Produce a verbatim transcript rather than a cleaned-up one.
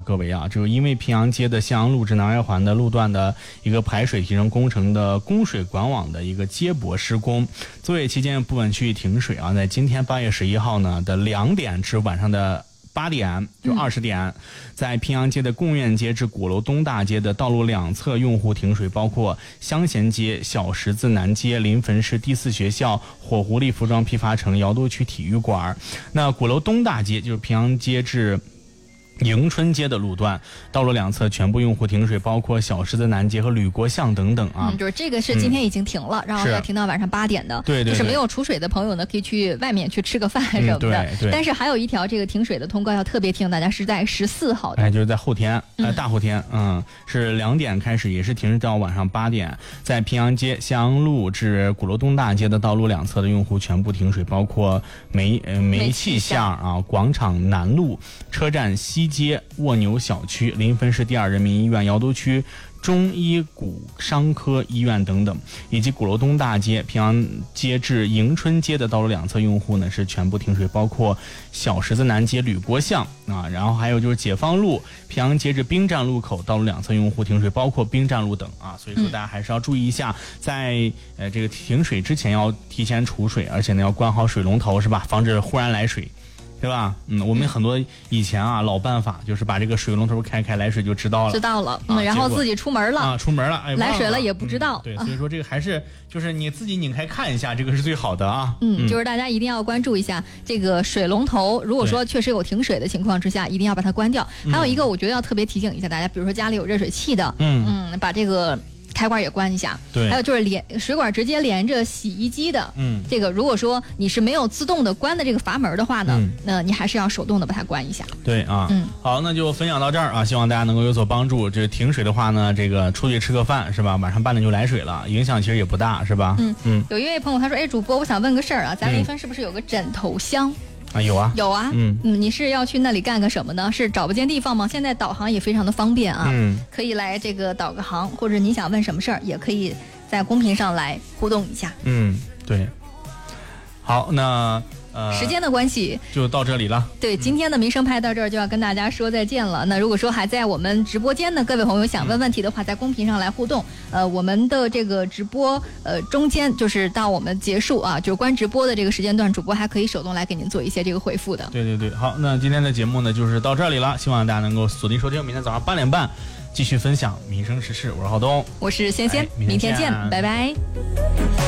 各位啊，就是因为平阳街的向阳路至南外环的路段的一个排水提升工程的供水管网的一个接驳施工，作业期间部分区域停水啊，在今天八月十一号呢的两点至晚上的八点，就二十点、嗯，在平阳街的贡院街至鼓楼东大街的道路两侧用户停水，包括香贤街、小十字南街、临汾市第四学校、火狐狸服装批发城、瑶都区体育馆。那鼓楼东大街就是平阳街至迎春街的路段，道路两侧全部用户停水，包括小十字南街和吕国巷等等啊。 嗯，就是这个是今天已经停了，嗯、然后要停到晚上八点的。 对 对, 对， 就是没有储水的朋友呢，可以去外面去吃个饭什么的。 嗯、对对。 但是还有一条这个停水的通告要特别提醒大家，是在十四号的。 哎，就是在后天，呃，大后天，嗯，是两点开始，也是停到晚上八点，在平阳街向阳路至鼓楼东大街的道路两侧的用户全部停水，包括煤呃煤气巷啊、广场南路、车站西街、蜗牛小区、临汾市第二人民医院、瑶都区中医骨伤科医院等等，以及鼓楼东大街、平阳街至迎春街的道路两侧用户呢是全部停水，包括小十字南街、吕国巷啊，然后还有就是解放路、平阳街至兵站路口道路两侧用户停水，包括兵站路等啊，所以说大家还是要注意一下，在呃这个停水之前要提前储水，而且呢要关好水龙头，是吧？防止忽然来水。对吧？嗯，我们很多以前啊老办法就是把这个水龙头开开，来水就知道了， 知道了，嗯，啊、然后自己出门了啊，出门了，哎， 来水了也不知道。 嗯、对，所以说这个还是就是你自己拧开看一下，这个是最好的啊。 嗯，嗯就是大家一定要关注一下这个水龙头，如果说确实有停水的情况之下，一定要把它关掉。还有一个，我觉得要特别提醒一下大家，比如说家里有热水器的，嗯嗯，把这个开关也关一下。 对， 还有就是连水管直接连着洗衣机的， 嗯， 这个如果说你是没有自动的关的这个阀门的话呢，嗯、那你还是要手动的把它关一下。 对啊，嗯，好，那就分享到这儿啊，希望大家能够有所帮助。这停水的话呢，这个出去吃个饭是吧？晚上八点就来水了，影响其实也不大，是吧？ 嗯嗯。有一位朋友他说，哎，主播，我想问个事儿啊，咱临汾是不是有个枕头箱？ 啊，有啊， 有啊，嗯嗯，你是要去那里干个什么呢？是找不见地方吗？现在导航也非常的方便啊，嗯，可以来这个导个航，或者你想问什么事儿，也可以在公屏上来互动一下。 嗯，对。好，那呃， 时间的关系就到这里了。 对，今天的民生派到这儿就要跟大家说再见了。那如果说还在我们直播间的各位朋友想问问题的话，在公屏上来互动。呃，我们的这个直播呃中间就是到我们结束啊，就是关直播的这个时间段，主播还可以手动来给您做一些这个回复的。 对对对，好，那今天的节目呢就是到这里了，希望大家能够锁定收听，明天早上八点半继续分享民生时事。我是浩东， 我是仙仙，明天见，拜拜。